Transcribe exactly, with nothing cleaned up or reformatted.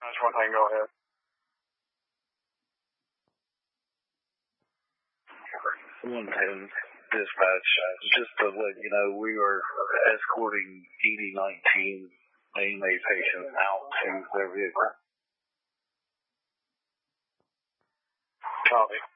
That's one thing, go ahead. one ten dispatch, just to let you know, we are escorting E D nineteen A M A patients out to their vehicle. Copy.